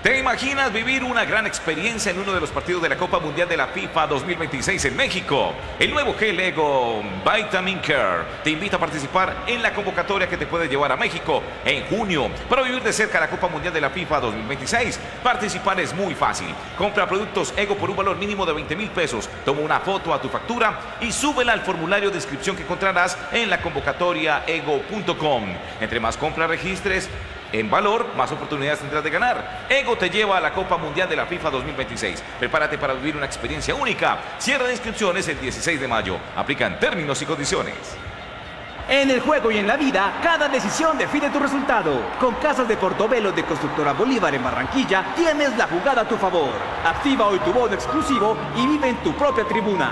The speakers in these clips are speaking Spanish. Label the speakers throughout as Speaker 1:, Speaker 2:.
Speaker 1: ¿Te imaginas vivir una gran experiencia en uno de los partidos de la Copa Mundial de la FIFA 2026 en México? El nuevo gel Ego Vitamin Care te invita a participar en la convocatoria que te puede llevar a México en junio para vivir de cerca la Copa Mundial de la FIFA 2026. Participar es muy fácil. Compra productos Ego por un valor mínimo de 20,000 pesos. Toma una foto a tu factura y súbela al formulario de inscripción que encontrarás en la convocatoria ego.com. Entre más compras registres en valor, más oportunidades tendrás de ganar. Ego te lleva a la Copa Mundial de la FIFA 2026. Prepárate para vivir una experiencia única. Cierre de inscripciones el 16 de mayo. Aplican términos y condiciones.
Speaker 2: En el juego y en la vida, cada decisión define tu resultado. Con Casas de Portobelo de Constructora Bolívar en Barranquilla, tienes la jugada a tu favor. Activa hoy tu bono exclusivo y vive en tu propia tribuna.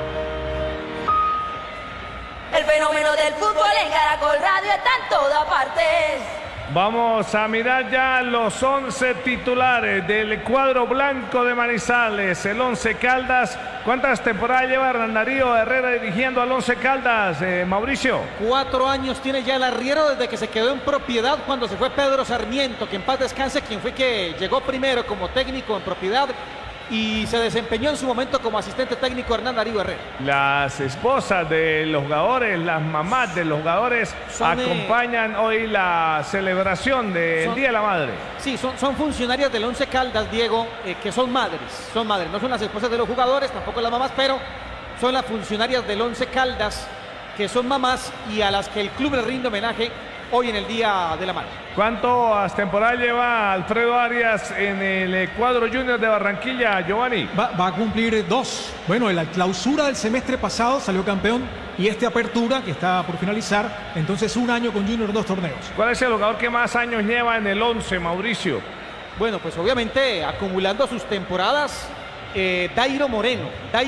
Speaker 3: El fenómeno del fútbol en Caracol Radio está en todas partes.
Speaker 4: Vamos a mirar ya los 11 titulares del cuadro blanco de Manizales, el Once Caldas. ¿Cuántas temporadas lleva Hernán Darío Herrera dirigiendo al Once Caldas, Mauricio?
Speaker 5: 4 años tiene ya el arriero desde que se quedó en propiedad cuando se fue Pedro Sarmiento, que en paz descanse, quien fue que llegó primero como técnico en propiedad y se desempeñó en su momento como asistente técnico Hernán Darío Herrera.
Speaker 4: Las esposas de los jugadores, las mamás de los jugadores acompañan hoy la celebración del Día de la Madre.
Speaker 5: Sí, son funcionarias del Once Caldas, Diego, que son madres, no son las esposas de los jugadores, tampoco las mamás, pero son las funcionarias del Once Caldas, que son mamás y a las que el club le rinde homenaje hoy en el Día de la Madre.
Speaker 4: ¿Cuántas temporadas lleva Alfredo Arias en el cuadro junior de Barranquilla, Giovanni?
Speaker 6: Va a cumplir 2. Bueno, en la clausura del semestre pasado salió campeón y apertura que está por finalizar, entonces 1 año con Junior, 2 torneos.
Speaker 4: ¿Cuál es el jugador que más años lleva en el 11, Mauricio?
Speaker 5: Bueno, pues obviamente acumulando sus temporadas, Dairo Moreno,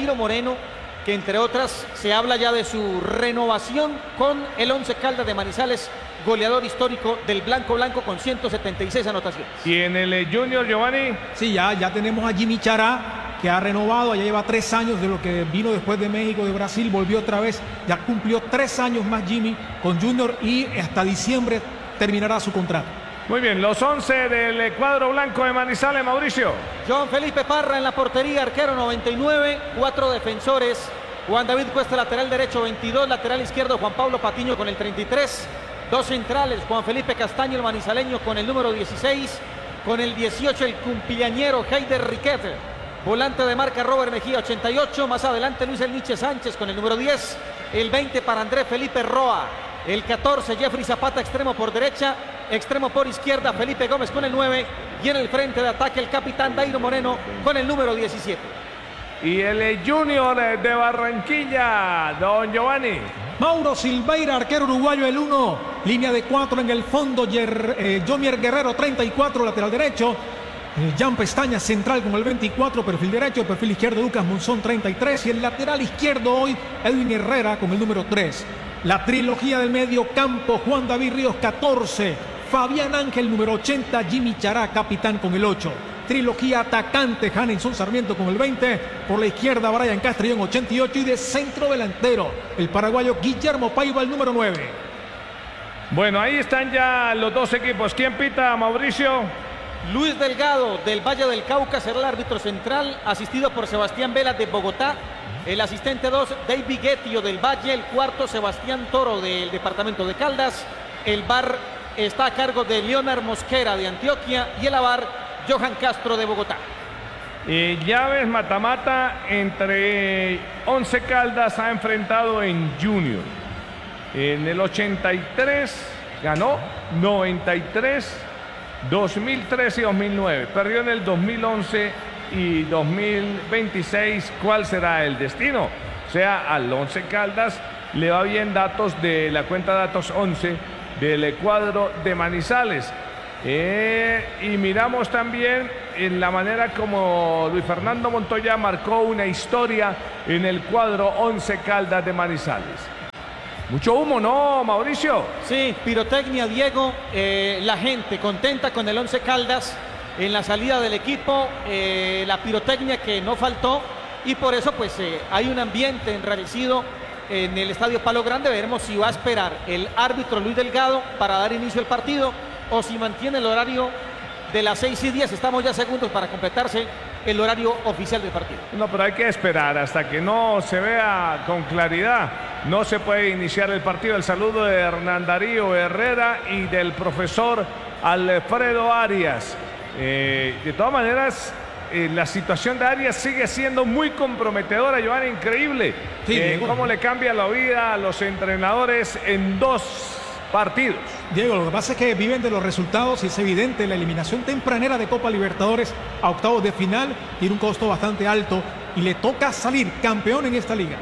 Speaker 5: que entre otras se habla ya de su renovación con el Once Caldas de Manizales, goleador histórico del Blanco con 176 anotaciones.
Speaker 4: ¿Y en el Junior, Giovanni?
Speaker 6: Sí, ya tenemos a Jimmy Chará, que ha renovado, ya lleva 3 años de lo que vino después de México, de Brasil, volvió otra vez, ya cumplió 3 años más Jimmy con Junior y hasta diciembre terminará su contrato.
Speaker 4: Muy bien, los 11 del cuadro blanco de Manizales, Mauricio.
Speaker 5: John Felipe Parra en la portería, arquero 99, 4 defensores. Juan David Cuesta, lateral derecho 22, lateral izquierdo Juan Pablo Patiño con el 33. 2 centrales, Juan Felipe Castaño, el manizaleño, con el número 16. Con el 18, el cumpillañero Heider Riquet. Volante de marca Robert Mejía, 88. Más adelante Luis El Niche Sánchez con el número 10. El 20 para Andrés Felipe Roa. El 14, Jeffrey Zapata, extremo por derecha. Extremo por izquierda, Felipe Gómez con el 9. Y en el frente de ataque, el capitán Dairo Moreno con el número 17.
Speaker 4: Y el Junior de Barranquilla, don Giovanni.
Speaker 6: Mauro Silveira, arquero uruguayo, el 1. Línea de 4 en el fondo. Jomier Guerrero, 34, lateral derecho. Jan Pestaña, central con el 24, perfil derecho. Perfil izquierdo, Lucas Monzón, 33. Y el lateral izquierdo hoy, Edwin Herrera con el número 3. La trilogía del medio campo, Juan David Ríos, 14. Fabián Ángel, número 80. Jimmy Chará, capitán con el 8. Trilogía atacante, Hanenson Sarmiento con el 20. Por la izquierda, Brian Castrillón, 88. Y de centro delantero, el paraguayo Guillermo Paiva, el número 9.
Speaker 4: Bueno, ahí están ya los 2 equipos. ¿Quién pita, Mauricio?
Speaker 5: Luis Delgado, del Valle del Cauca, será el árbitro central, asistido por Sebastián Vela, de Bogotá. El asistente 2, David Guettio, del Valle. El cuarto, Sebastián Toro, del departamento de Caldas. El VAR está a cargo de Leonard Mosquera, de Antioquia. Y el AVAR, Johan Castro, de Bogotá.
Speaker 4: Llaves mata-mata entre Once Caldas ha enfrentado en Junior. En el 83 ganó, 93, 2013 y 2009. Perdió en el 2011 y 2026. ¿Cuál será el destino? O sea, al Once Caldas le va bien datos de la cuenta datos 11 del cuadro de Manizales. Y miramos también en la manera como Luis Fernando Montoya marcó una historia en el cuadro Once Caldas de Manizales. Mucho humo, ¿no, Mauricio?
Speaker 5: Sí, pirotecnia, Diego. La gente contenta con el Once Caldas en la salida del equipo. La pirotecnia que no faltó. Y por eso pues hay un ambiente enrarecido en el Estadio Palo Grande. Veremos si va a esperar el árbitro Luis Delgado para dar inicio al partido o si mantiene el horario de las 6:10. Estamos ya segundos para completarse el horario oficial del partido.
Speaker 4: No, pero hay que esperar hasta que no se vea con claridad. No se puede iniciar el partido. El saludo de Hernán Darío Herrera y del profesor Alfredo Arias. De todas maneras, la situación de Arias sigue siendo muy comprometedora, Giovanni, increíble.
Speaker 6: Sí,
Speaker 4: cómo le cambia la vida a los entrenadores en 2 partidos.
Speaker 6: Diego, lo que pasa es que viven de los resultados y es evidente la eliminación tempranera de Copa Libertadores a octavos de final tiene un costo bastante alto y le toca salir campeón en esta liga.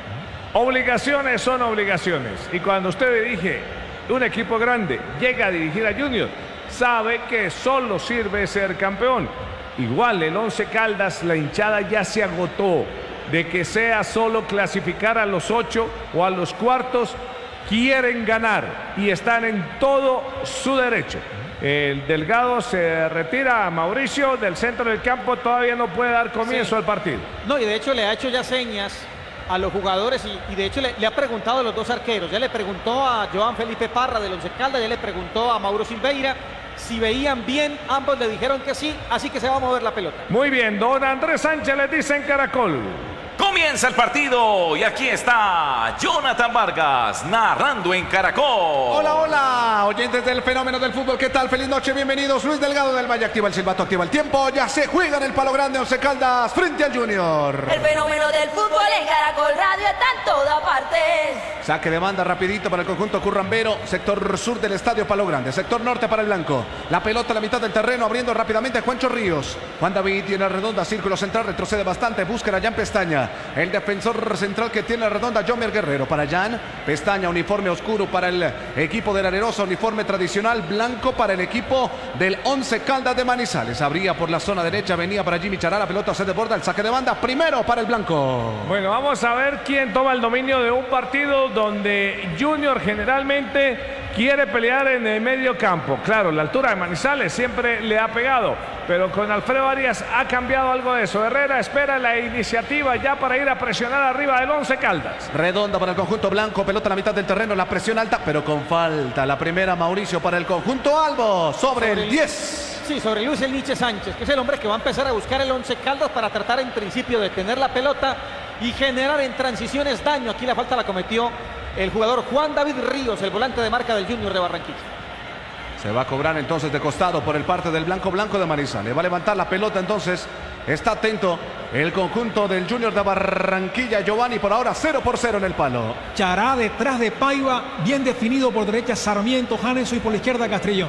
Speaker 4: Obligaciones son obligaciones. Y cuando usted dirige un equipo grande, llega a dirigir a Junior, sabe que solo sirve ser campeón. Igual el Once Caldas, la hinchada ya se agotó de que sea solo clasificar a los 8 o a los cuartos. Quieren ganar y están en todo su derecho. El Delgado se retira, Mauricio, del centro del campo, todavía no puede dar comienzo al partido.
Speaker 5: No, y de hecho le ha hecho ya señas a los jugadores y de hecho le ha preguntado a los 2 arqueros. Ya le preguntó a Joan Felipe Parra del Once Caldas, ya le preguntó a Mauro Silveira si veían bien. Ambos le dijeron que sí, así que se va a mover la pelota.
Speaker 4: Muy bien, don Andrés Sánchez le dice en Caracol.
Speaker 1: Comienza el partido y aquí está Jonathan Vargas narrando en Caracol.
Speaker 7: Hola, hola, oyentes del fenómeno del fútbol, ¿qué tal? Feliz noche, bienvenidos. Luis Delgado del Valle activa el silbato, activa el tiempo. Ya se juega en el Palo Grande, Once Caldas frente al Junior.
Speaker 3: El fenómeno del fútbol en Caracol Radio está en toda parte.
Speaker 7: Saque de banda rapidito para el conjunto currambero, sector sur del estadio Palo Grande, sector norte para el blanco. La pelota a la mitad del terreno, abriendo rápidamente a Juancho Ríos. Juan David tiene redonda, círculo central, retrocede bastante, busca a Jan Pestaña. El defensor central que tiene redonda, Jomer Guerrero. Para Jan Pestaña, uniforme oscuro para el equipo de la Arerosa, uniforme tradicional blanco para el equipo del Once Caldas de Manizales. Abría por la zona derecha, venía para Jimmy Chará, la pelota se desborda, el saque de banda, primero para el blanco.
Speaker 4: Bueno, vamos a ver quién toma el dominio de un partido donde Junior generalmente quiere pelear en el medio campo. Claro, la altura de Manizales siempre le ha pegado, pero con Alfredo Arias ha cambiado algo de eso. Herrera espera la iniciativa ya para ir a presionar arriba del Once Caldas.
Speaker 7: Redonda para el conjunto blanco, pelota a la mitad del terreno, la presión alta, pero con falta. La primera, Mauricio, para el conjunto albo, sobre el 10.
Speaker 5: Sí, sobre Luis El Niche Sánchez, que es el hombre que va a empezar a buscar el Once Caldas para tratar en principio de tener la pelota y generar en transiciones daño. Aquí la falta la cometió el jugador Juan David Ríos, el volante de marca del Junior de Barranquilla.
Speaker 7: Se va a cobrar entonces de costado por el parte del blanco de Manizales. Va a levantar la pelota entonces. Está atento el conjunto del Junior de Barranquilla. Giovanni, por ahora 0-0 en el palo.
Speaker 6: Chará detrás de Paiva, bien definido por derecha Sarmiento, Janeso y por la izquierda Castrillón.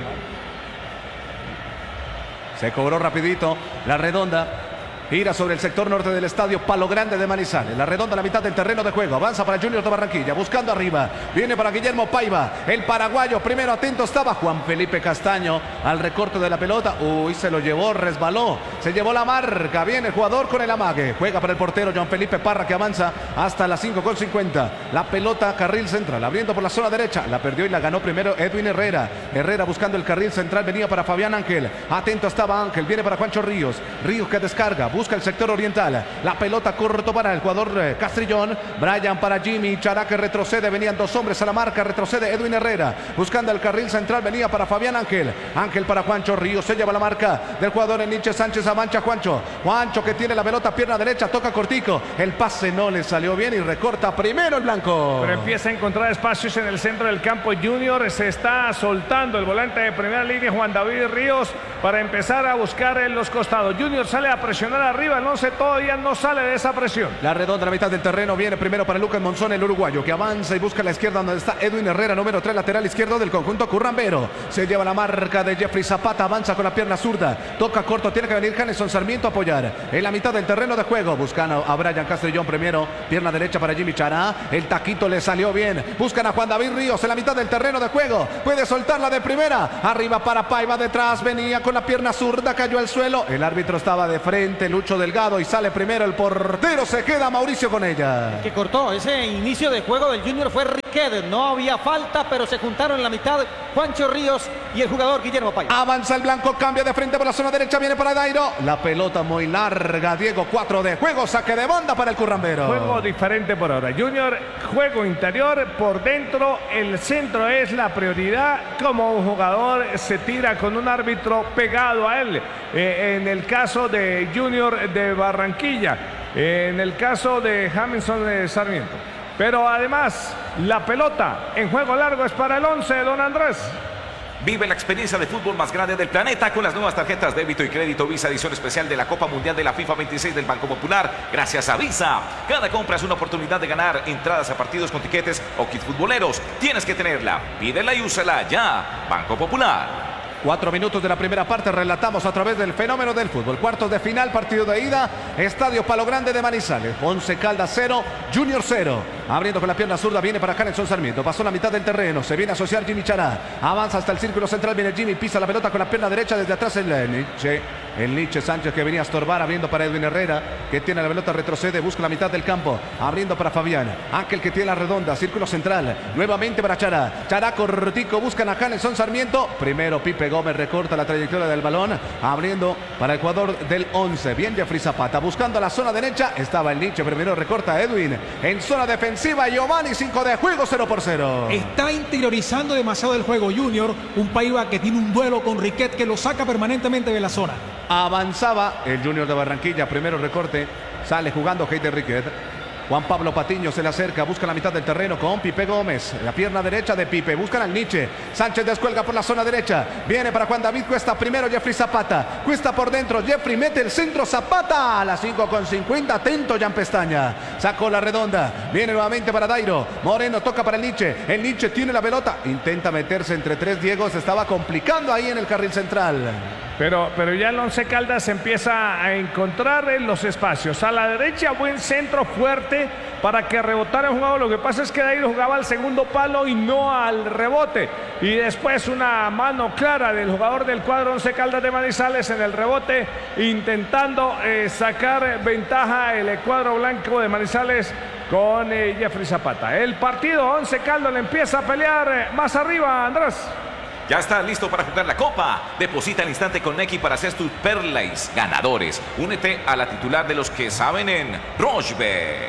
Speaker 7: Se cobró rapidito la redonda. Gira sobre el sector norte del estadio Palo Grande de Manizales. La redonda a la mitad del terreno de juego. Avanza para Junior de Barranquilla. Buscando arriba. Viene para Guillermo Paiva. El paraguayo. Primero atento estaba Juan Felipe Castaño. Al recorte de la pelota. Uy, se lo llevó. Resbaló. Se llevó la marca. Viene el jugador con el amague. Juega para el portero Juan Felipe Parra, que avanza hasta las 5:50. La pelota carril central. Abriendo por la zona derecha. La perdió y la ganó primero Edwin Herrera. Herrera buscando el carril central. Venía para Fabián Ángel. Atento estaba Ángel. Viene para Juancho Ríos. Ríos que descarga. Busca el sector oriental. La pelota corto para el jugador Castrillón. Brian para Jimmy Chará, que retrocede. Venían 2 hombres a la marca. Retrocede Edwin Herrera. Buscando el carril central. Venía para Fabián Ángel. Ángel para Juancho Ríos. Se lleva la marca del jugador El Niche Sánchez. Avancha Juancho. Juancho que tiene la pelota, pierna derecha. Toca cortico. El pase no le salió bien y recorta primero el blanco.
Speaker 4: Pero empieza a encontrar espacios en el centro del campo. Junior se está soltando el volante de primera línea, Juan David Ríos, para empezar a buscar en los costados. Junior sale a presionar arriba. El Once todavía no sale de esa presión.
Speaker 7: La redonda a la mitad del terreno viene primero para Lucas Monzón, el uruguayo, que avanza y busca la izquierda donde está Edwin Herrera, número 3, lateral izquierdo del conjunto currambero. Se lleva la marca de Jeffrey Zapata, avanza con la pierna zurda, toca corto, tiene que venir Janeson Sarmiento a apoyar. En la mitad del terreno de juego, buscando a Brian Castrillón primero, pierna derecha para Jimmy Chará, el taquito le salió bien. Buscan a Juan David Ríos en la mitad del terreno de juego, puede soltarla de primera, arriba para Paiva, detrás venía con la pierna zurda, cayó al suelo, el árbitro estaba de frente, Lucho Delgado, y sale primero el portero, se queda Mauricio con ella.
Speaker 5: Que cortó ese inicio de juego del Junior fue Riquet, no había falta, pero se juntaron en la mitad Juancho Ríos y el jugador Guillermo Paiva.
Speaker 7: Avanza el blanco, cambia de frente por la zona derecha, viene para Dairo. La pelota muy larga, Diego, 4 de juego, saque de banda para el currambero.
Speaker 4: Juego diferente por ahora. Junior, juego interior, por dentro, el centro es la prioridad. Como un jugador se tira con un árbitro pegado a él. En el caso de Junior de Barranquilla, en el caso de Jameson de Sarmiento. Pero además, la pelota en juego largo es para el 11, don Andrés.
Speaker 1: Vive la experiencia de fútbol más grande del planeta con las nuevas tarjetas débito y crédito Visa edición especial de la Copa Mundial de la FIFA 26 del Banco Popular. Gracias a Visa. Cada compra es una oportunidad de ganar entradas a partidos con tiquetes o kits futboleros. Tienes que tenerla. Pídela y úsala ya. Banco Popular.
Speaker 7: 4 minutos de la primera parte, relatamos a través del fenómeno del fútbol. Cuartos de final, partido de ida, Estadio Palo Grande de Manizales. 11 Caldas 0, Junior 0. Abriendo con la pierna zurda, viene para Hanelson Sarmiento. Pasó la mitad del terreno, se viene a asociar Jimmy Chará. Avanza hasta el círculo central, viene Jimmy, pisa la pelota con la pierna derecha desde atrás el Nietzsche Sánchez que venía a estorbar, abriendo para Edwin Herrera, que tiene la pelota, retrocede, busca la mitad del campo. Abriendo para Fabián, Ángel que tiene la redonda, círculo central. Nuevamente para Chará. Chará cortico, buscan a Hanelson Sarmiento. Primero Pipe Gómez recorta la trayectoria del balón, abriendo para el jugador del 11. Bien Jeffrey Zapata, buscando la zona derecha. Estaba el Nietzsche, primero recorta a Edwin. En zona defensiva, Giovanni, 5 de juego, 0-0.
Speaker 6: Está interiorizando demasiado el juego Junior. Un Paiva que tiene un duelo con Riquet que lo saca permanentemente de la zona.
Speaker 7: Avanzaba el Junior de Barranquilla, primero recorte, sale jugando Heider Riquet. Juan Pablo Patiño se le acerca, busca la mitad del terreno con Pipe Gómez. La pierna derecha de Pipe, buscan al Nietzsche. Sánchez descuelga por la zona derecha. Viene para Juan David Cuesta, primero Jeffrey Zapata. Cuesta por dentro, Jeffrey mete el centro, Zapata. A las 5:50, atento Jan Pestaña. Sacó la redonda, viene nuevamente para Dairo. Moreno toca para el Nietzsche. El Nietzsche tiene la pelota, intenta meterse entre tres. Diego se estaba complicando ahí en el carril central.
Speaker 4: Pero ya el Once Caldas empieza a encontrar en los espacios. A la derecha, buen centro fuerte para que rebotara el jugador. Lo que pasa es que Dairo jugaba al segundo palo y no al rebote. Y después una mano clara del jugador del cuadro Once Caldas de Manizales en el rebote, intentando sacar ventaja el cuadro blanco de Manizales con Jeffrey Zapata. El partido Once Caldas le empieza a pelear más arriba, Andrés.
Speaker 1: Ya está listo para jugar la Copa. Deposita al instante con Nequi para hacer tus perlas ganadores. Únete a la titular de los que saben en Rochebet.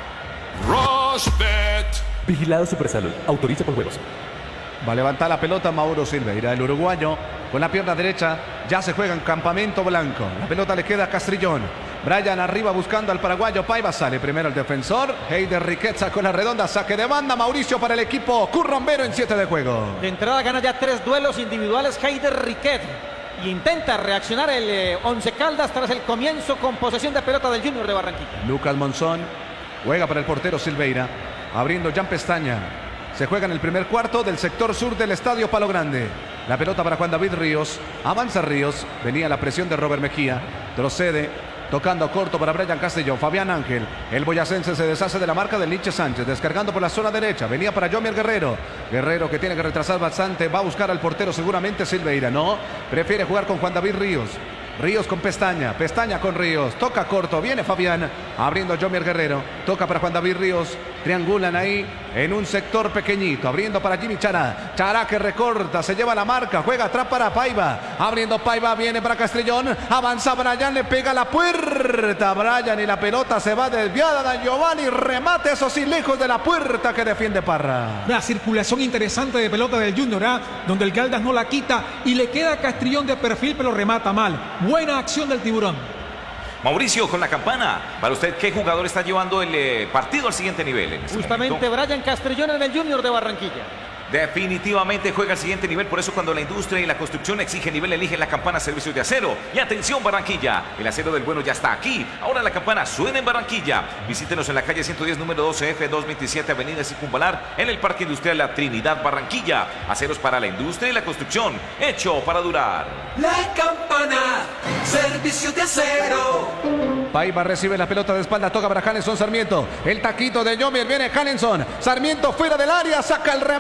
Speaker 8: Rochebet. Vigilado Supersalud. Autoriza por juegos.
Speaker 7: Va a levantar la pelota Mauro Silveira, el uruguayo, con la pierna derecha. Ya se juega en campamento blanco. La pelota le queda a Castrillón. Brian arriba buscando al paraguayo Paiva. Sale primero el defensor. Heider Riquet sacó la redonda. Saque de banda. Mauricio para el equipo currambero en 7 de juego.
Speaker 5: De entrada gana ya 3 duelos individuales Heider Riquet. Y intenta reaccionar el Once Caldas tras el comienzo con posesión de pelota del Junior de Barranquilla.
Speaker 7: Lucas Monzón juega para el portero Silveira. Abriendo Jan Pestaña. Se juega en el primer cuarto del sector sur del Estadio Palo Grande. La pelota para Juan David Ríos. Avanza Ríos. Venía la presión de Robert Mejía. Procede. Tocando corto para Brian Castellón. Fabián Ángel. El boyacense se deshace de la marca del Nietzsche Sánchez. Descargando por la zona derecha. Venía para Jomier Guerrero. Guerrero que tiene que retrasar bastante. Va a buscar al portero seguramente Silveira. No. Prefiere jugar con Juan David Ríos. Ríos con Pestaña. Pestaña con Ríos. Toca corto. Viene Fabián. Abriendo a Jomier Guerrero. Toca para Juan David Ríos. Triangulan ahí en un sector pequeñito. Abriendo para Jimmy Chará. Chará que recorta. Se lleva la marca. Juega atrás para Paiva. Abriendo Paiva. Viene para Castrillón. Avanza Brian. Le pega la puerta. Brian y la pelota se va desviada. Dan Giovanni. Remate eso sí lejos de la puerta que defiende Parra.
Speaker 6: Una circulación interesante de pelota del Junior, donde el Caldas no la quita y le queda a Castrillón de perfil, pero remata mal. Buena acción del tiburón.
Speaker 1: Mauricio, con la campana, para usted, ¿qué jugador está llevando el partido al siguiente nivel? En este
Speaker 5: Justamente
Speaker 1: momento?
Speaker 5: Brian Castrillón en el Junior de Barranquilla.
Speaker 1: Definitivamente juega al siguiente nivel, por eso cuando la industria y la construcción exige nivel, elige la campana Servicios de Acero. Y atención Barranquilla, el acero del bueno ya está aquí. Ahora la campana suena en Barranquilla. Visítenos en la calle 110, número 12F, 227, Avenida Circunvalar, en el Parque Industrial La Trinidad, Barranquilla. Aceros para la industria y la construcción, hecho para durar.
Speaker 9: La campana, Servicios de Acero.
Speaker 7: Paiva recibe la pelota de espalda, toca para Hanelson Sarmiento. El taquito de Jomier, viene Hanelson. Sarmiento fuera del área, saca el remate.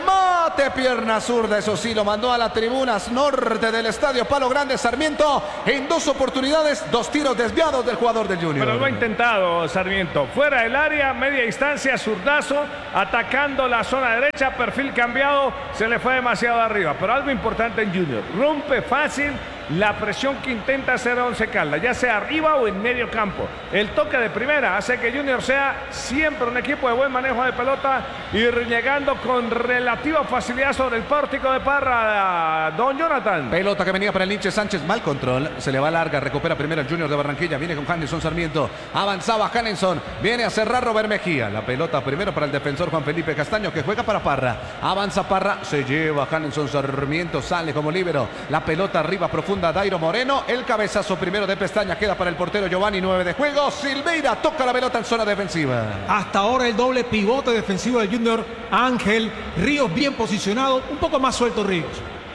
Speaker 7: remate, pierna zurda, eso sí, lo mandó a las tribunas norte del estadio Palo Grande Sarmiento en 2 oportunidades, 2 tiros desviados del jugador del Junior.
Speaker 4: Pero lo ha intentado Sarmiento, fuera del área, media distancia, zurdazo, atacando la zona derecha, perfil cambiado, se le fue demasiado arriba. Pero algo importante en Junior, rompe fácil la presión que intenta hacer Once Caldas, ya sea arriba o en medio campo. El toque de primera hace que Junior sea siempre un equipo de buen manejo de pelota, ir llegando con relativa facilidad sobre el pórtico de Parra, don Jonathan.
Speaker 7: Pelota que venía para el Linche Sánchez, mal control, se le va larga, recupera primero el Junior de Barranquilla, viene con Hanelson Sarmiento, avanzaba Hanelson, viene a cerrar Robert Mejía, la pelota primero para el defensor Juan Felipe Castaño que juega para Parra, avanza Parra, se lleva Hanelson Sarmiento, sale como líbero, la pelota arriba profunda Dairo Moreno, el cabezazo primero de Pestaña queda para el portero Giovanni, 9 de juego, Silveira toca la pelota en zona defensiva.
Speaker 6: Hasta ahora el doble pivote defensivo del Junior, Ángel Ríos bien posicionado, un poco más suelto Ríos.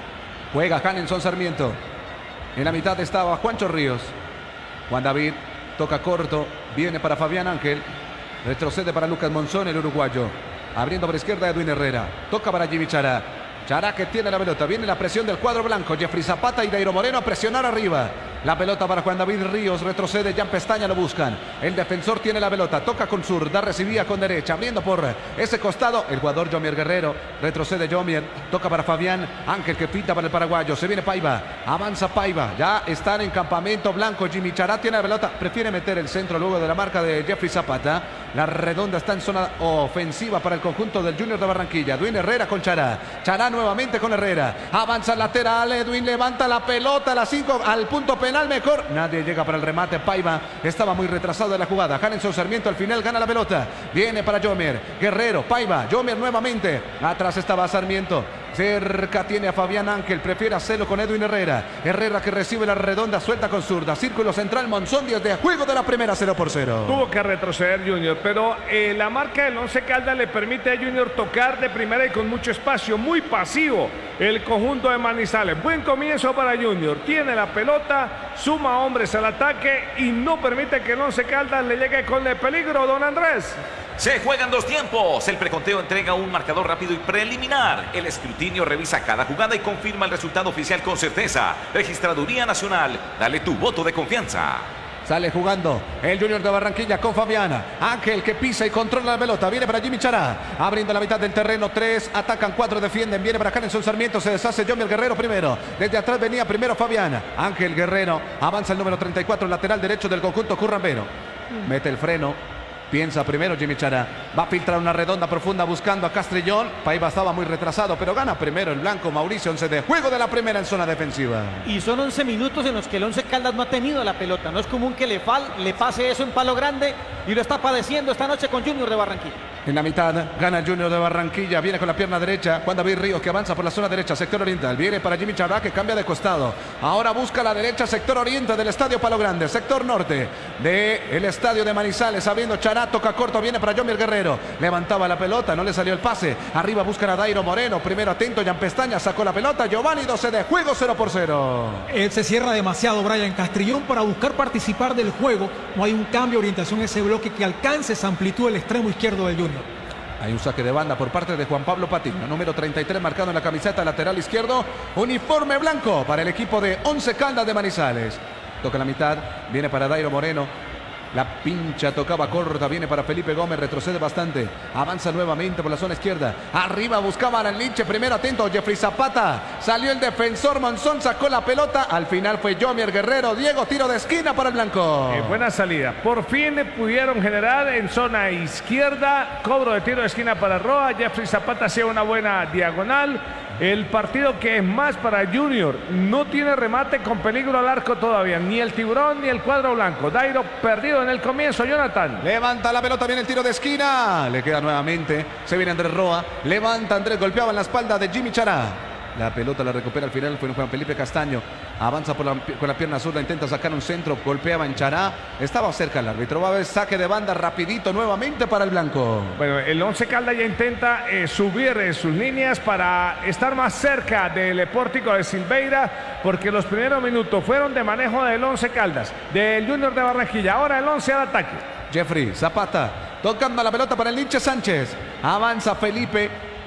Speaker 7: Juega Hanelson Sarmiento, en la mitad estaba Juancho Ríos, Juan David toca corto, viene para Fabián Ángel, retrocede para Lucas Monzón, el uruguayo, abriendo por izquierda Edwin Herrera, toca para Jimmy Chará. Chará que tiene la pelota, viene la presión del cuadro blanco, Jeffrey Zapata y Dairo Moreno a presionar arriba. La pelota para Juan David Ríos, retrocede, Jan Pestaña lo buscan. El defensor tiene la pelota, toca con zurda, recibía con derecha, abriendo por ese costado. El jugador Jomier Guerrero, retrocede Jomier, toca para Fabián Ángel que pinta para el paraguayo. Se viene Paiva, avanza Paiva, ya están en campamento blanco. Jimmy Chará tiene la pelota, prefiere meter el centro luego de la marca de Jeffrey Zapata. La redonda está en zona ofensiva para el conjunto del Junior de Barranquilla. Edwin Herrera con Chará, Chará nuevamente con Herrera, avanza el lateral, Edwin levanta la pelota a las 5 al punto penal, mejor, nadie llega para el remate, Paiva estaba muy retrasado de la jugada, Hanelson Sarmiento al final gana la pelota, viene para Jomier, Guerrero, Paiva, Jomier nuevamente, atrás estaba Sarmiento, cerca tiene a Fabián Ángel, prefiere hacerlo con Edwin Herrera, Herrera que recibe la redonda, suelta con zurda, círculo central, Monzón, 10 de juego de la primera, 0-0.
Speaker 4: Tuvo que retroceder Junior, pero la marca del Once Caldas le permite a Junior tocar de primera y con mucho espacio, muy pasivo el conjunto de Manizales. Buen comienzo para Junior, tiene la pelota, suma hombres al ataque y no permite que el Once Caldas le llegue con el peligro, don Andrés.
Speaker 1: Se juegan 2 tiempos. El preconteo entrega un marcador rápido y preliminar. El escrutinio revisa cada jugada y confirma el resultado oficial con certeza. Registraduría Nacional, dale tu voto de confianza.
Speaker 7: Sale jugando el Junior de Barranquilla con Fabiana Ángel que pisa y controla la pelota, viene para Jimmy Chará, abriendo la mitad del terreno, 3 atacan, 4 defienden, viene para Hanelson Sarmiento, se deshace Jomier Guerrero primero, desde atrás venía primero Fabiana Ángel Guerrero, avanza el número 34, lateral derecho del conjunto currambero, mete el freno. Piensa primero Jimmy Chará, va a filtrar una redonda profunda buscando a Castrillón, Paiva estaba muy retrasado, pero gana primero el blanco Mauricio, 11 de juego de la primera en zona defensiva.
Speaker 5: Y son 11 minutos en los que el Once Caldas no ha tenido la pelota, no es común que le pase eso en Palo Grande y lo está padeciendo esta noche con Junior de Barranquilla.
Speaker 7: En la mitad gana el Junior de Barranquilla, viene con la pierna derecha, Juan David Ríos que avanza por la zona derecha, sector oriental, viene para Jimmy Chará que cambia de costado, ahora busca la derecha, sector oriente del estadio Palo Grande, sector norte del estadio de Manizales, abriendo Chará, toca corto, viene para Jomier Guerrero, levantaba la pelota, no le salió el pase, arriba buscan a Dairo Moreno, primero atento, Jan Pestaña sacó la pelota, Giovanni, 12 de juego, 0-0.
Speaker 6: Él se cierra demasiado, Brian Castrillón, para buscar participar del juego, no hay un cambio de orientación en ese bloque que alcance esa amplitud del extremo izquierdo del Junior.
Speaker 7: Hay un saque de banda por parte de Juan Pablo Patiño, número 33 marcado en la camiseta lateral izquierdo, uniforme blanco para el equipo de Once Caldas de Manizales. Toca la mitad, viene para Dairo Moreno, la pincha, tocaba corta, viene para Felipe Gómez, retrocede bastante, avanza nuevamente por la zona izquierda, arriba buscaba a Linche, primero atento, Jeffrey Zapata, salió el defensor Monzón, sacó la pelota, al final fue Jomier Guerrero, Diego, tiro de esquina para el blanco.
Speaker 4: Buena salida, por fin pudieron generar en zona izquierda, cobro de tiro de esquina para Roa, Jeffrey Zapata hacía una buena diagonal. El partido que es más para Junior, no tiene remate con peligro al arco todavía, ni el tiburón ni el cuadro blanco. Dairo perdido en el comienzo, Jonathan.
Speaker 7: Levanta la pelota, viene el tiro de esquina, le queda nuevamente, se viene Andrés Roa, levanta Andrés, golpeaba en la espalda de Jimmy Chará. La pelota la recupera al final, fue Juan Felipe Castaño, avanza con la pierna zurda, intenta sacar un centro, golpeaba en Chará, estaba cerca el árbitro, va a haber saque de banda rapidito nuevamente para el blanco.
Speaker 4: Bueno, el Once Caldas ya intenta subir sus líneas para estar más cerca del pórtico de Silveira, porque los primeros minutos fueron de manejo del Once Caldas, del Junior de Barranquilla, ahora el Once al ataque.
Speaker 7: Jeffrey Zapata, tocando la pelota para el Linche Sánchez, avanza Felipe,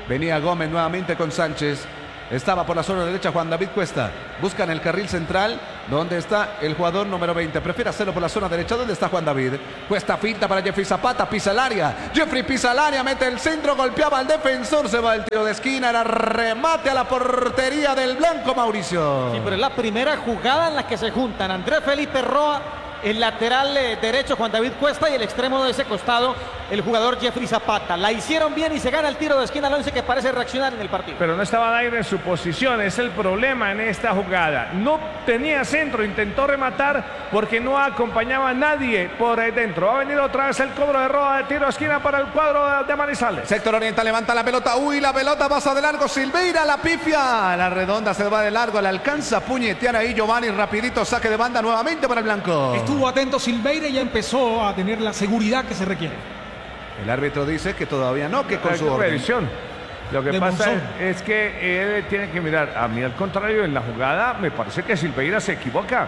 Speaker 7: Venía Gómez nuevamente con Sánchez. Estaba por la zona derecha Juan David Cuesta. Buscan el carril central donde está el jugador número 20. Prefiere hacerlo por la zona derecha donde está Juan David. Cuesta finta para Jeffrey Zapata. Pisa el área. Jeffrey pisa el área. Mete el centro. Golpeaba al defensor. Se va el tiro de esquina. Era remate a la portería del blanco, Mauricio.
Speaker 5: Sí, pero es la primera jugada en la que se juntan Andrés Felipe Roa, el lateral derecho Juan David Cuesta y el extremo de ese costado el jugador Jeffrey Zapata. La hicieron bien y se gana el tiro de esquina al 11 que parece reaccionar en el partido.
Speaker 4: Pero no estaba Dair en su posición, es el problema en esta jugada. No tenía centro, intentó rematar porque no acompañaba a nadie por ahí dentro. Va a venir otra vez el cobro de Roa de tiro de esquina para el cuadro de Manizales.
Speaker 7: Sector oriental levanta la pelota. Uy, la pelota pasa de largo. Silveira la pifia. La redonda se va de largo. La alcanza a puñetear ahí Giovanni. Rapidito saque de banda nuevamente para el blanco.
Speaker 6: Estuvo atento Silveira y ya empezó a tener la seguridad que se requiere.
Speaker 7: El árbitro dice que todavía no, que con su orden.
Speaker 4: Revisión. Lo que
Speaker 6: De
Speaker 4: pasa
Speaker 6: Monzón.
Speaker 4: es que él tiene que mirar. A mí, al contrario, en la jugada me parece que Silveira se equivoca.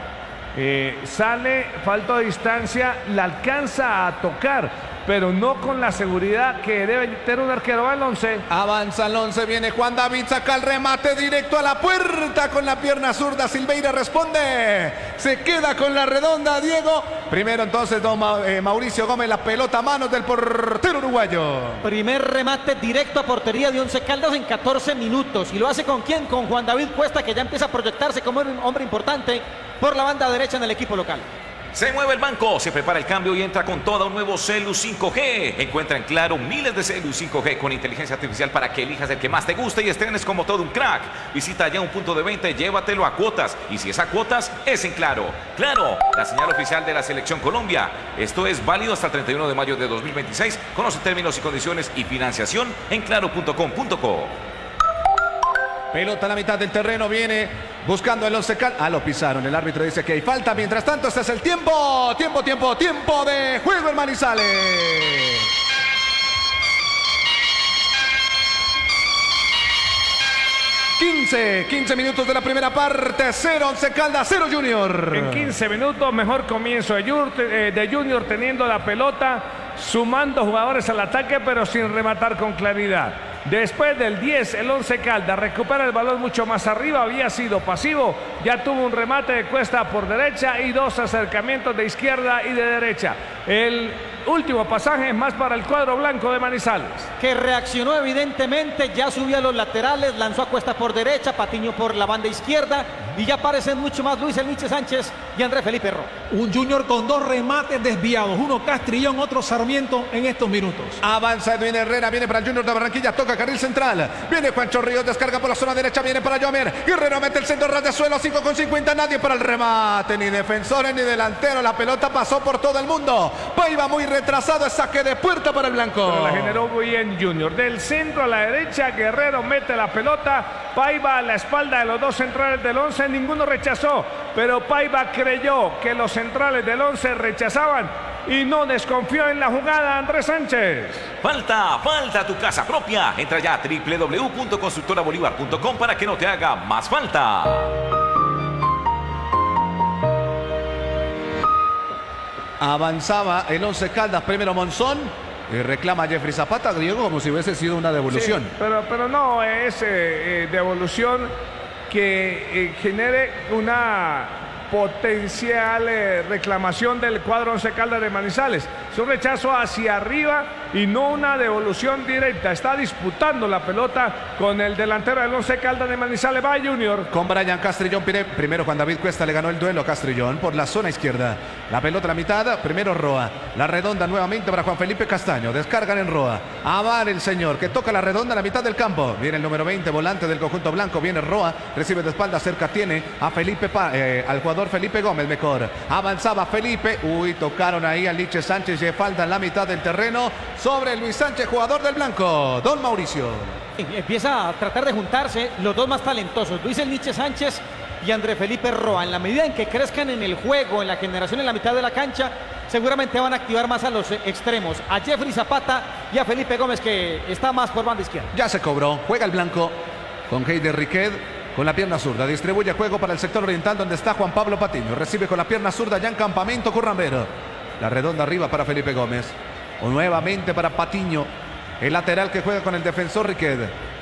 Speaker 4: Sale, falta de distancia, la alcanza a tocar, pero no con la seguridad que debe tener un arquero al 11.
Speaker 7: Avanza el 11, viene Juan David, saca el remate directo a la puerta con la pierna zurda. Silveira responde. Se queda con la redonda, Diego. Primero entonces Mauricio Gómez, la pelota a manos del portero uruguayo.
Speaker 5: Primer remate directo a portería de Once Caldas en 14 minutos. ¿Y lo hace con quién? Con Juan David Cuesta, que ya empieza a proyectarse como un hombre importante por la banda derecha en el equipo local.
Speaker 1: Se mueve el banco, se prepara el cambio y entra con todo un nuevo Celu 5G. Encuentra en Claro miles de Celu 5G con inteligencia artificial para que elijas el que más te guste y estrenes como todo un crack. Visita ya un punto de venta y llévatelo a cuotas. Y si es a cuotas, es en Claro. Claro, la señal oficial de la Selección Colombia. Esto es válido hasta el 31 de mayo de 2026. Conoce términos y condiciones y financiación en claro.com.co.
Speaker 7: Pelota a la mitad del terreno, viene buscando el 11 Caldas. Lo pisaron, el árbitro dice que hay falta. Mientras tanto, este es el tiempo de juego en Manizales. 15 minutos de la primera parte, 0 Once Caldas, 0 Junior.
Speaker 4: En 15 minutos, mejor comienzo de Junior teniendo la pelota, sumando jugadores al ataque, pero sin rematar con claridad. Después del 10, el Once Caldas recupera el balón mucho más arriba, había sido pasivo, ya tuvo un remate de Cuesta por derecha y dos acercamientos de izquierda y de derecha. El último pasaje es más para el cuadro blanco de Manizales.
Speaker 5: Que reaccionó evidentemente, ya subió a los laterales, lanzó a Cuesta por derecha, Patiño por la banda izquierda y ya aparecen mucho más Luis El Nietzsche Sánchez y Andrés Felipe Roa.
Speaker 6: Un Junior con dos remates desviados, uno Castrillón, otro Sarmiento en estos minutos.
Speaker 7: Avanza Edwin Herrera, viene para el Junior de Barranquilla, toca carril central. Viene Juancho Ríos, descarga por la zona derecha, viene para Yomer. Guerrero mete el centro ras de suelo, 5,50, nadie para el remate, ni defensores ni delantero. La pelota pasó por todo el mundo. Paiva muy retrasado, es saque de puerta para el blanco.
Speaker 4: Pero la generó muy bien Junior. Del centro a la derecha, Guerrero mete la pelota. Paiva a la espalda de los dos centrales del 11, ninguno rechazó. Pero Paiva creyó que los centrales del 11 rechazaban y no desconfió en la jugada Andrés Sánchez.
Speaker 1: Falta tu casa propia. Entra ya a www.constructorabolívar.com para que no te haga más falta.
Speaker 7: Avanzaba el Once Caldas, primero Monzón. Y reclama a Jeffrey Zapata, Diego, como si hubiese sido una devolución.
Speaker 4: Sí, pero no es devolución que genere una potencial reclamación del cuadro Once Caldas de Manizales. Es un rechazo hacia arriba y no una devolución directa. Está disputando la pelota con el delantero del Once Caldas de Manizales. Va Junior.
Speaker 7: Con Brian Castrillón, primero Juan David Cuesta le ganó el duelo a Castrillón por la zona izquierda. La pelota a la mitad, primero Roa. La redonda nuevamente para Juan Felipe Castaño. Descargan en Roa. Amar el señor que toca la redonda a la mitad del campo. Viene el número 20, volante del conjunto blanco. Viene Roa, recibe de espalda, cerca tiene a Felipe, al jugador Felipe Gómez mejor. Avanzaba Felipe. Uy, tocaron ahí al Nietzsche Sánchez y falta en la mitad del terreno sobre Luis Sánchez, jugador del blanco. Don Mauricio.
Speaker 5: Empieza a tratar de juntarse los dos más talentosos, Luis El Nietzsche Sánchez y Andrés Felipe Roa. En la medida en que crezcan en el juego, en la generación en la mitad de la cancha, seguramente van a activar más a los extremos, a Jeffrey Zapata y a Felipe Gómez, que está más por banda izquierda.
Speaker 7: Ya se cobró, juega el blanco con Heider Riquet. Con la pierna zurda, distribuye juego para el sector oriental donde está Juan Pablo Patiño. Recibe con la pierna zurda ya en campamento Currambero. La redonda arriba para Felipe Gómez. O nuevamente para Patiño. El lateral que juega con el defensor Riquet.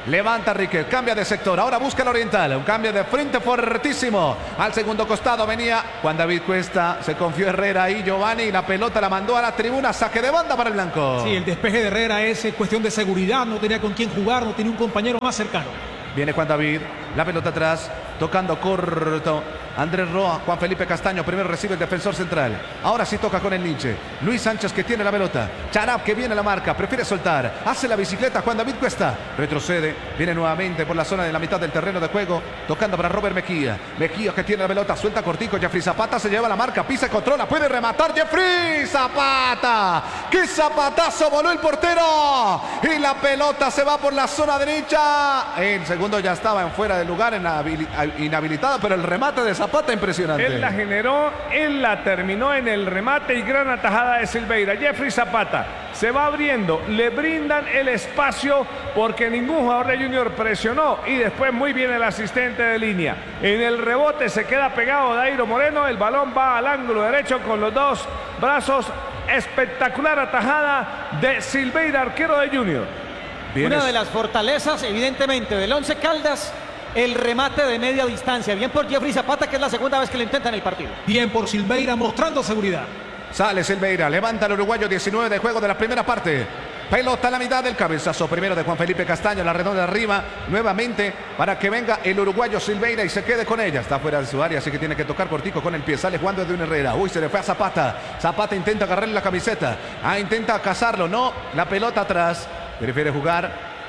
Speaker 7: Levanta Riquet, cambia de sector, ahora busca el oriental, un cambio de frente fuertísimo. Al segundo costado venía Juan David Cuesta, se confió Herrera y Giovanni, y la pelota la mandó a la tribuna, saque de banda para el blanco.
Speaker 6: Sí, el despeje de Herrera es cuestión de seguridad, no tenía con quién jugar, no tenía un compañero más cercano.
Speaker 7: Viene Juan David, la pelota atrás, tocando corto. Andrés Roa, Juan Felipe Castaño, primero recibe el defensor central. Ahora sí toca con el Nietzsche. Luis Sánchez que tiene la pelota. Charab que viene a la marca, prefiere soltar. Hace la bicicleta Juan David Cuesta. Retrocede, viene nuevamente por la zona de la mitad del terreno de juego. Tocando para Robert Mejía. Mejía que tiene la pelota, suelta cortico. Jeffrey Zapata se lleva la marca, pisa y controla. Puede rematar Jeffrey Zapata. ¡Qué zapatazo voló el portero! Y la pelota se va por la zona derecha. El segundo ya estaba en fuera del lugar, inhabilitado, pero el remate de Zapata impresionante.
Speaker 4: Él la generó, él la terminó en el remate y gran atajada de Silveira. Jeffrey Zapata se va abriendo, le brindan el espacio porque ningún jugador de Junior presionó y después muy bien el asistente de línea. En el rebote se queda pegado Dairo Moreno, el balón va al ángulo derecho con los dos brazos. Espectacular atajada de Silveira, arquero de Junior.
Speaker 5: Una de las fortalezas, evidentemente, del Once Caldas, el remate de media distancia. Bien por Jeffrey Zapata, que es la segunda vez que lo intenta en el partido.
Speaker 6: Bien por Silveira, mostrando seguridad.
Speaker 7: Sale Silveira, levanta el uruguayo, 19 de juego de la primera parte. Pelota a la mitad del cabezazo primero de Juan Felipe Castaño, la redonda de arriba, nuevamente para que venga el uruguayo Silveira y se quede con ella. Está fuera de su área, así que tiene que tocar cortico con el pie. Sale jugando Edwin Herrera. Uy, se le fue a Zapata. Zapata intenta agarrarle la camiseta. Intenta cazarlo. No, la pelota atrás. Prefiere jugar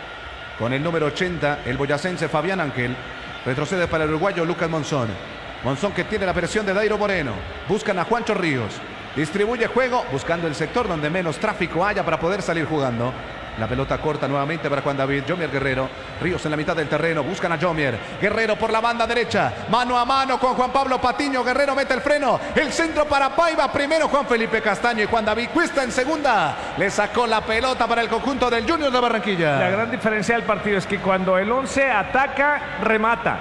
Speaker 7: con el número 80, el boyacense Fabián Ángel. Retrocede para el uruguayo Lucas Monzón. Monzón que tiene la presión de Dairo Moreno. Buscan a Juancho Ríos. Distribuye juego, buscando el sector donde menos tráfico haya para poder salir jugando. La pelota corta nuevamente para Juan David. Jomier Guerrero. Ríos en la mitad del terreno. Buscan a Jomier. Guerrero por la banda derecha. Mano a mano con Juan Pablo Patiño. Guerrero mete el freno. El centro para Paiva. Primero Juan Felipe Castaño y Juan David Cuesta en segunda. Le sacó la pelota para el conjunto del Junior de Barranquilla.
Speaker 4: La gran diferencia del partido es que cuando el 11 ataca, remata.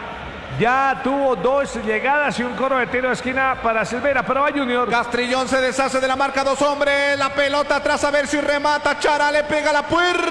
Speaker 4: Ya tuvo dos llegadas y un coro de tiro de esquina para Silveira, pero va Junior.
Speaker 7: Castrillón se deshace de la marca, dos hombres. La pelota atrás a ver si remata. Chara le pega a la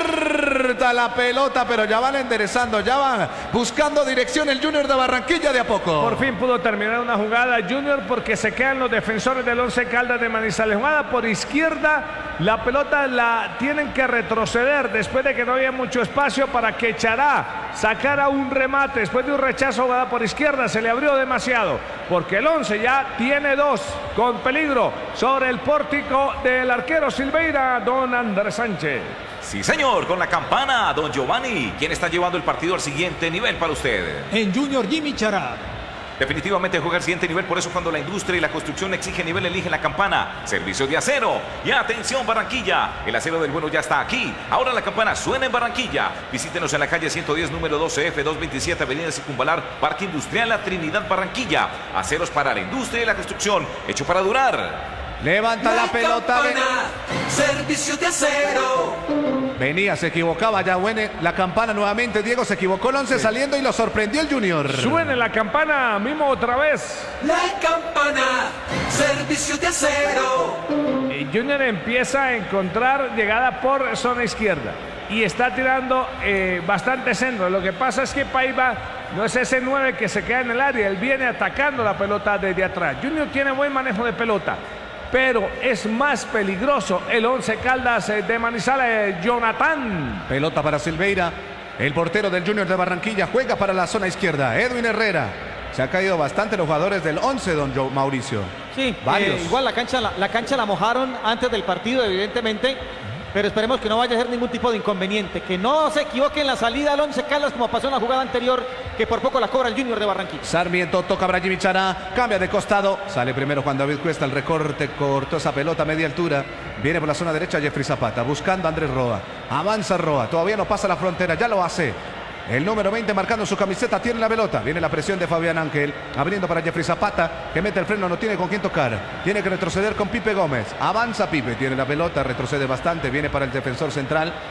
Speaker 7: puerta. La pelota, pero ya van enderezando, ya van buscando dirección el Junior de Barranquilla de a poco.
Speaker 4: Por fin pudo terminar una jugada Junior porque se quedan los defensores del Once Caldas de Manizales. Jugada por izquierda, la pelota la tienen que retroceder después de que no había mucho espacio para que Chará sacara un remate. Después de un rechazo, jugada por izquierda, se le abrió demasiado porque el 11 ya tiene dos con peligro sobre el pórtico del arquero Silveira, don Andrés Sánchez.
Speaker 1: Sí, señor, con la campana, don Giovanni. ¿Quién está llevando el partido al siguiente nivel para usted?
Speaker 6: En Junior, Jimmy Chará.
Speaker 1: Definitivamente juega al siguiente nivel, por eso cuando la industria y la construcción exigen nivel, elige la campana. Servicio de acero. Y atención Barranquilla, el acero del bueno ya está aquí. Ahora la campana suena en Barranquilla. Visítenos en la calle 110, número 12F, 227, Avenida Circunvalar, Parque Industrial La Trinidad, Barranquilla. Aceros para la industria y la construcción, hecho para durar.
Speaker 7: Levanta la pelota.
Speaker 9: Campana, servicio de acero.
Speaker 7: Venía, se equivocaba ya la campana nuevamente. Diego se equivocó el 11 saliendo y lo sorprendió el Junior.
Speaker 4: Suene la campana, Mimo, otra vez.
Speaker 9: La campana, servicio de acero.
Speaker 4: Junior empieza a encontrar llegada por zona izquierda y está tirando bastante centro. Lo que pasa es que Paiva no es ese 9 que se queda en el área, él viene atacando la pelota desde atrás. Junior tiene buen manejo de pelota, pero es más peligroso el Once Caldas de Manizales, Jonathan.
Speaker 7: Pelota para Silveira, el portero del Junior de Barranquilla, juega para la zona izquierda. Edwin Herrera. Se ha caído bastante los jugadores del 11, don Mauricio.
Speaker 5: Sí,
Speaker 7: varios.
Speaker 5: Igual la cancha la mojaron antes del partido, evidentemente. Pero esperemos que no vaya a ser ningún tipo de inconveniente. Que no se equivoque en la salida al Once Caldas como pasó en la jugada anterior, que por poco la cobra el Junior de Barranquilla.
Speaker 7: Sarmiento toca para Jimmy Chará, cambia de costado. Sale primero Juan David Cuesta, el recorte, cortó esa pelota a media altura. Viene por la zona derecha Jeffrey Zapata, buscando a Andrés Roa. Avanza Roa, todavía no pasa la frontera, ya lo hace. El número 20 marcando su camiseta, tiene la pelota. Viene la presión de Fabián Ángel, abriendo para Jeffrey Zapata, que mete el freno, no tiene con quién tocar. Tiene que retroceder con Pipe Gómez. Avanza Pipe, tiene la pelota, retrocede bastante. Viene para el defensor central.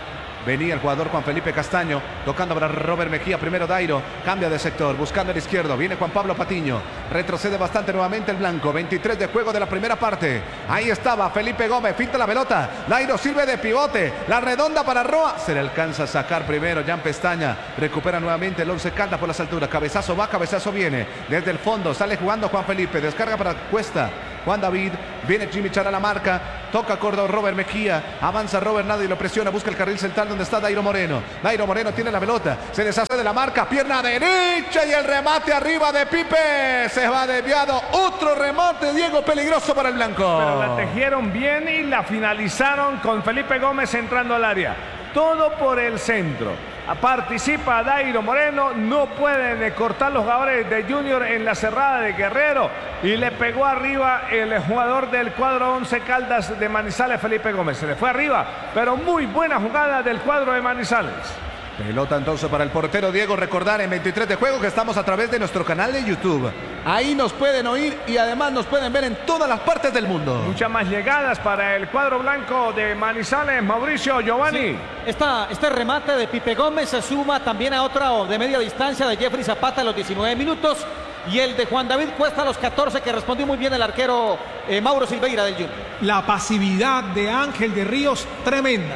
Speaker 7: Venía el jugador Juan Felipe Castaño, tocando para Robert Mejía, primero Dairo, cambia de sector, buscando el izquierdo, viene Juan Pablo Patiño, retrocede bastante nuevamente el blanco, 23 de juego de la primera parte, ahí estaba Felipe Gómez, finta la pelota, Dairo sirve de pivote, la redonda para Roa, se le alcanza a sacar primero Jan Pestaña, recupera nuevamente el Once Caldas por las alturas, cabezazo va, cabezazo viene, desde el fondo, sale jugando Juan Felipe, descarga para Cuesta, Juan David, viene Jimmy Char a la marca, toca Córdoba, Robert Mejía, avanza Robert nadie lo presiona, busca el carril central donde está Dairo Moreno. Dairo Moreno tiene la pelota, se deshace de la marca, pierna derecha y el remate arriba de Pipe, se va desviado, otro remate, Diego, peligroso para el blanco.
Speaker 4: Pero la tejieron bien y la finalizaron con Felipe Gómez entrando al área. Todo por el centro. Participa Dairo Moreno, no pueden cortar los jugadores de Junior en la cerrada de Guerrero y le pegó arriba el jugador del cuadro Once Caldas de Manizales, Felipe Gómez. Se le fue arriba, pero muy buena jugada del cuadro de Manizales.
Speaker 7: Pelota entonces para el portero Diego. Recordar en 23 de juego que estamos a través de nuestro canal de YouTube. Ahí nos pueden oír y además nos pueden ver en todas las partes del mundo.
Speaker 4: Muchas más llegadas para el cuadro blanco de Manizales, Mauricio Giovanni.
Speaker 5: Sí, este remate de Pipe Gómez se suma también a otra de media distancia de Jeffrey Zapata a los 19 minutos. Y el de Juan David Cuesta a los 14, que respondió muy bien el arquero Mauro Silveira del Junior.
Speaker 6: La pasividad de Ángel de Ríos, tremenda.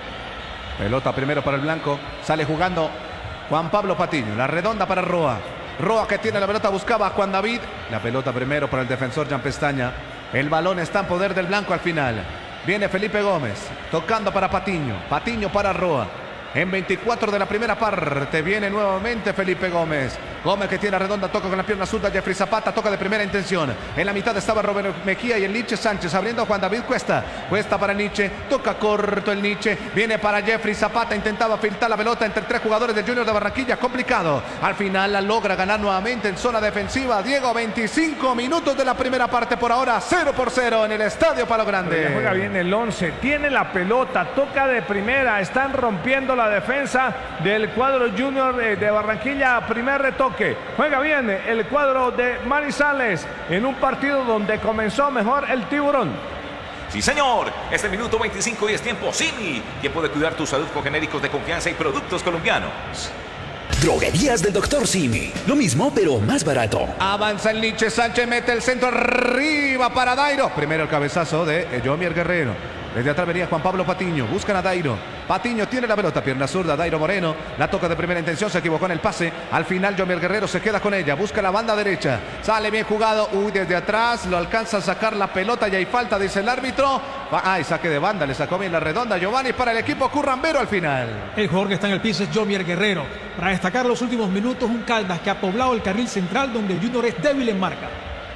Speaker 7: Pelota primero para el blanco, sale jugando Juan Pablo Patiño, la redonda para Roa. Roa que tiene la pelota, buscaba a Juan David. La pelota primero para el defensor Jan Pestaña. El balón está en poder del blanco al final. Viene Felipe Gómez, tocando para Patiño. Patiño para Roa. En 24 de la primera parte viene nuevamente Felipe Gómez. Gómez que tiene la redonda, toca con la pierna zurda. Jeffrey Zapata toca de primera intención. En la mitad estaba Robert Mejía y el Nietzsche Sánchez abriendo a Juan David Cuesta. Cuesta para Nietzsche, toca corto el Nietzsche. Viene para Jeffrey Zapata, intentaba filtrar la pelota entre tres jugadores del Junior de Barranquilla. Complicado. Al final la logra ganar nuevamente en zona defensiva. Diego, 25 minutos de la primera parte por ahora. 0-0 en el Estadio Palo Grande.
Speaker 4: Ya juega bien el 11, tiene la pelota, toca de primera. Están rompiendo la defensa del cuadro Junior de Barranquilla. Primer retoque. Juega bien el cuadro de Manizales en un partido donde comenzó mejor el Tiburón.
Speaker 1: Sí, señor. Este minuto 25 y es tiempo Simi. Tiempo de cuidar tu salud con genéricos de confianza y productos colombianos.
Speaker 10: Droguerías del Dr. Simi. Lo mismo, pero más barato.
Speaker 7: Avanza el Nietzsche Sánchez, mete el centro arriba para Dairo. Primero el cabezazo de Jomier Guerrero. Desde atrás venía Juan Pablo Patiño. Buscan a Dairo. Patiño tiene la pelota, pierna zurda. Dairo Moreno la toca de primera intención. Se equivocó en el pase. Al final Jomier Guerrero se queda con ella. Busca la banda derecha. Sale bien jugado. Uy, desde atrás lo alcanza a sacar la pelota. Y hay falta, dice el árbitro. Ay, saque de banda. Le sacó bien la redonda Giovanni para el equipo currambero al final.
Speaker 6: El jugador que está en el piso es Jomier Guerrero. Para destacar los últimos minutos, un Caldas que ha poblado el carril central donde el Junior es débil en marca.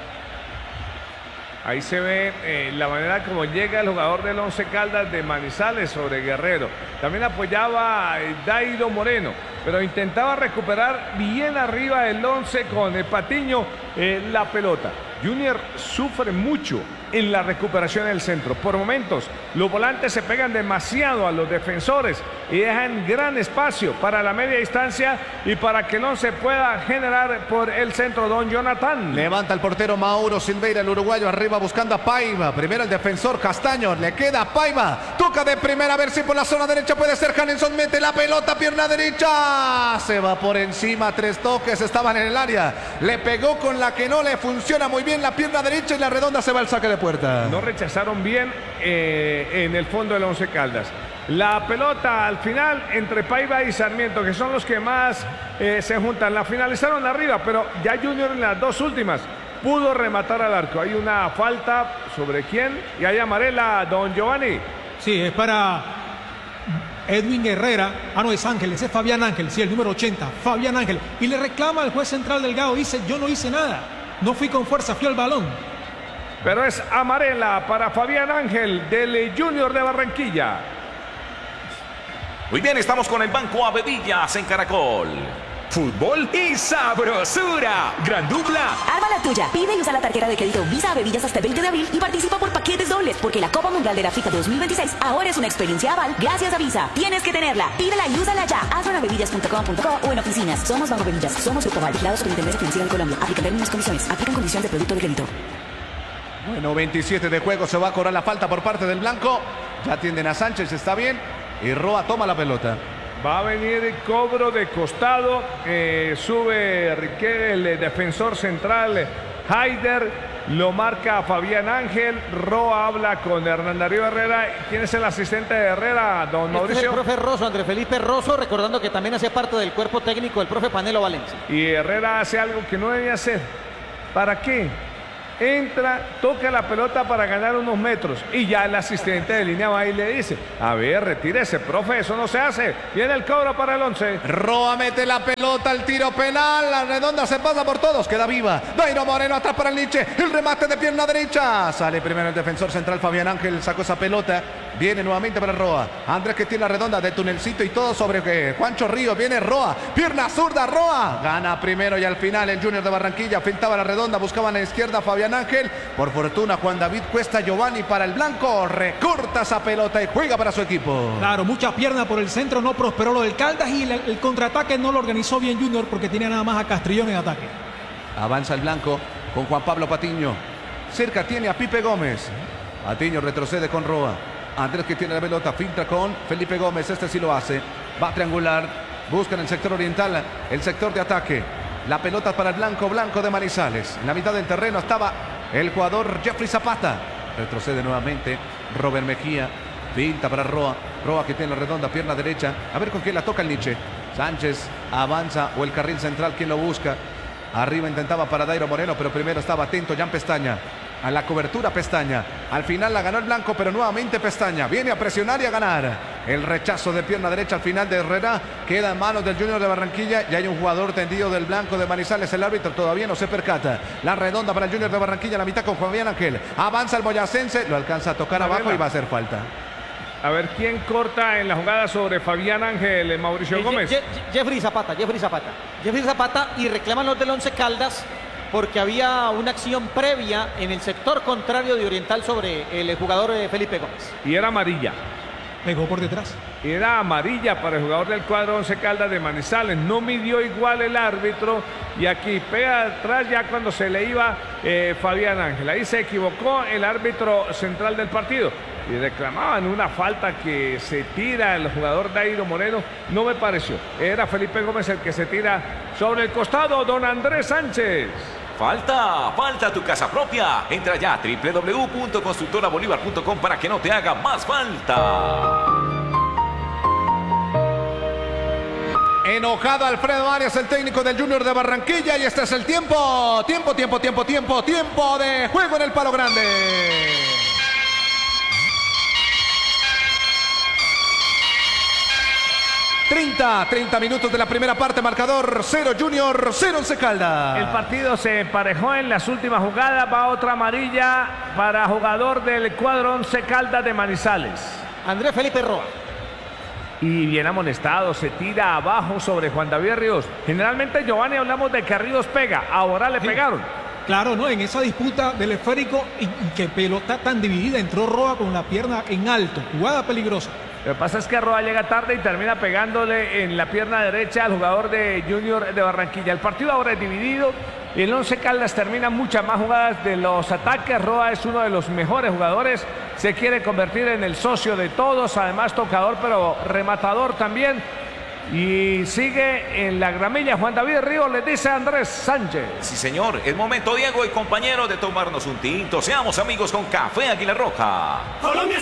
Speaker 4: Ahí se ve la manera como llega el jugador del Once Caldas de Manizales sobre Guerrero. También apoyaba a Dairo Moreno, pero intentaba recuperar bien arriba el Once con el Patiño la pelota. Junior sufre mucho en la recuperación del centro. Por momentos, los volantes se pegan demasiado a los defensores y dejan gran espacio para la media distancia y para que no se pueda generar por el centro don Jonathan.
Speaker 7: Levanta el portero Mauro Silveira, el uruguayo, arriba buscando a Paiva. Primero el defensor Castaño, le queda a Paiva. Toca de primera, a ver si por la zona derecha puede ser Hanenson. Mete la pelota, pierna derecha. Se va por encima, 3 toques, estaban en el área. Le pegó con la que no le funciona muy bien la pierna derecha y la redonda se va al saque de puerta.
Speaker 4: No rechazaron bien en el fondo del Once Caldas. La pelota al final entre Paiva y Sarmiento, que son los que más se juntan. La finalizaron arriba, pero ya Junior en las dos últimas pudo rematar al arco. Hay una falta, ¿sobre quién? Y hay amarela, don Giovanni.
Speaker 6: Sí, es para Edwin Herrera. Ah, no, es Ángel, ese es Fabián Ángel, sí, el número 80, Fabián Ángel. Y le reclama al juez central Delgado, dice, yo no hice nada, no fui con fuerza, fui al balón.
Speaker 4: Pero es amarela para Fabián Ángel del Junior de Barranquilla.
Speaker 1: Muy bien, estamos con el Banco Avevillas en Caracol.
Speaker 10: Fútbol y sabrosura. Gran dupla.
Speaker 3: Arma la tuya. Pide y usa la tarjeta de crédito Visa Avevillas hasta el 20 de abril y participa por paquetes dobles, porque la Copa Mundial de la FIFA 2026 ahora es una experiencia aval gracias a Visa. Tienes que tenerla. Pídela y úsala ya. Hazlo en avevillas.com.co o en oficinas. Somos Banco Avevillas. Somos Grupo Aval, vigilados por Intendencia Financiera de Colombia. Aplican términos y condiciones. Aplican condiciones de producto de crédito.
Speaker 7: Bueno, 27 de juego, se va a cobrar la falta por parte del blanco. Ya atienden a Sánchez, está bien. y Roa toma la pelota.
Speaker 4: Va a venir el cobro de costado. Sube Riquelme, el defensor central, Haider. Lo marca Fabián Ángel. Roa habla con Hernán Darío Herrera. ¿Quién es el asistente de Herrera, don Mauricio?
Speaker 5: Es el profe Rosso, André Felipe Rosso, recordando que también hace parte del cuerpo técnico del profe Panelo Valencia.
Speaker 4: Y Herrera hace algo que no debe hacer. ¿Para qué? Entra, toca la pelota para ganar unos metros y ya el asistente de línea va y le dice: a ver, retírese, profe, eso no se hace. Viene el cobro para el 11.
Speaker 7: Roa mete la pelota al tiro penal. La redonda se pasa por todos, queda viva. Dairo Moreno atrás para el Nietzsche. El remate de pierna derecha. Sale primero el defensor central Fabián Ángel, sacó esa pelota. Viene nuevamente para Roa. Andrés que tiene la redonda de tunelcito y todo sobre Juancho Ríos. Viene Roa. Pierna zurda, Roa. Gana primero y al final el Junior de Barranquilla. Pintaba la redonda, buscaba en la izquierda Fabián Ángel. Por fortuna Juan David Cuesta Giovanni para el blanco. Recorta esa pelota y juega para su equipo.
Speaker 6: Claro, mucha pierna por el centro. No prosperó lo del Caldas y el contraataque no lo organizó bien Junior porque tenía nada más a Castrillón en ataque.
Speaker 7: Avanza el blanco con Juan Pablo Patiño. Cerca tiene a Pipe Gómez. Patiño retrocede con Roa. Andrés que tiene la pelota, filtra con Felipe Gómez, este sí lo hace, va a triangular, busca en el sector oriental, el sector de ataque, la pelota para el blanco de Manizales, en la mitad del terreno estaba el jugador Jeffrey Zapata, retrocede nuevamente, Robert Mejía, finta para Roa, Roa que tiene la redonda, pierna derecha, a ver con quién la toca el Nietzsche, Sánchez avanza o el carril central, ¿quién lo busca? Arriba intentaba para Dairo Moreno, pero primero estaba atento Jan Pestaña. A la cobertura Pestaña. Al final la ganó el blanco, pero nuevamente Pestaña. Viene a presionar y a ganar. El rechazo de pierna derecha al final de Herrera. Queda en manos del Junior de Barranquilla. Y hay un jugador tendido del blanco de Manizales. El árbitro todavía no se percata. La redonda para el Junior de Barranquilla. La mitad con Fabián Ángel. Avanza el boyacense. Lo alcanza a tocar abajo y va a hacer falta.
Speaker 4: A ver quién corta en la jugada sobre Fabián Ángel, Mauricio Gómez.
Speaker 5: Jeffrey Zapata. Jeffrey Zapata y reclaman los del Once Caldas porque había una acción previa en el sector contrario de Oriental sobre el jugador Felipe Gómez.
Speaker 4: Y era amarilla.
Speaker 6: Pegó por detrás.
Speaker 4: Era amarilla para el jugador del cuadro Once Caldas de Manizales. No midió igual el árbitro. Y aquí pega atrás ya cuando se le iba Fabián Ángel. Ahí se equivocó el árbitro central del partido. Y reclamaban una falta que se tira el jugador Dairo Moreno. No me pareció. Era Felipe Gómez el que se tira sobre el costado. Don Andrés Sánchez.
Speaker 1: Falta tu casa propia. Entra ya a www.constructorabolívar.com para que no te haga más falta.
Speaker 7: Enojado Alfredo Arias, el técnico del Junior de Barranquilla. Y este es el tiempo de juego en el Palo Grande. 30 minutos de la primera parte, marcador 0 Junior, 0 Once Caldas.
Speaker 4: El partido se emparejó en las últimas jugadas, va otra amarilla para jugador del cuadro Once Caldas de Manizales.
Speaker 5: Andrés Felipe Roa.
Speaker 4: Y bien amonestado, se tira abajo sobre Juan David Ríos. Generalmente, Giovanni, hablamos de que Ríos pega, ahora le pegaron.
Speaker 6: Claro, ¿no? En esa disputa del esférico y que pelota tan dividida, entró Roa con la pierna en alto, jugada peligrosa.
Speaker 4: Lo que pasa es que Roa llega tarde y termina pegándole en la pierna derecha al jugador de Junior de Barranquilla. El partido ahora es dividido. El Once Caldas termina muchas más jugadas de los ataques. Roa es uno de los mejores jugadores. Se quiere convertir en el socio de todos. Además tocador, pero rematador también. Y sigue en la gramilla Juan David Ríos, le dice Andrés Sánchez.
Speaker 1: Sí, señor. Es momento, Diego y compañero, de tomarnos un tinto. Seamos amigos con Café Águila Roja. Colombia.